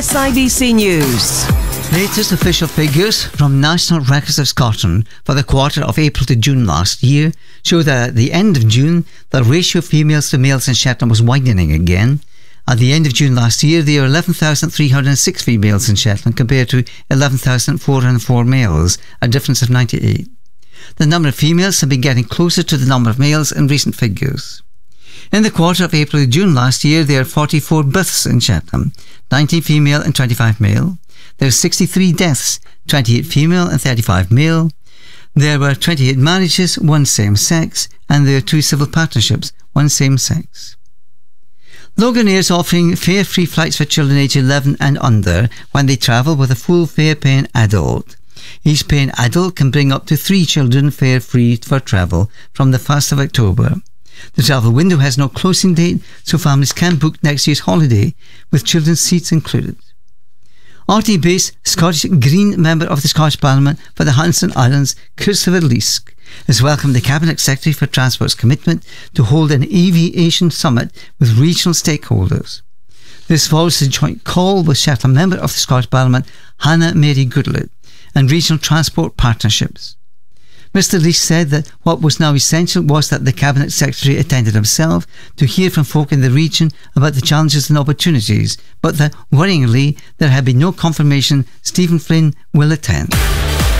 SIBC News. Latest official figures from National Records of Scotland for the quarter of April to June last year show that at the end of June, the ratio of females to males in Shetland was widening again. At the end of June last year, there were 11,306 females in Shetland compared to 11,404 males, a difference of 98. The number of females have been getting closer to the number of males in recent figures. In the quarter of April to June last year, there are 44 births in Shetland, 19 female and 25 male. There are 63 deaths, 28 female and 35 male. There were 28 marriages, 1 same-sex, and there are 2 civil partnerships, 1 same-sex. Loganair is offering fare-free flights for children aged 11 and under when they travel with a full fare-paying adult. Each paying adult can bring up to 3 children fare-free for travel from the 1st of October. The travel window has no closing date, so families can book next year's holiday with children's seats included. RT-based Scottish Green member of the Scottish Parliament for the Hutchinson Islands, Christopher Leask, has welcomed the Cabinet Secretary for Transport's commitment to hold an aviation summit with regional stakeholders. This follows a joint call with Shetland member of the Scottish Parliament, Hannah Mary Goodlett, and regional transport partnerships. Mr. Leask said that what was now essential was that the Cabinet Secretary attended himself to hear from folk in the region about the challenges and opportunities, but that, worryingly, there had been no confirmation Stephen Flynn will attend.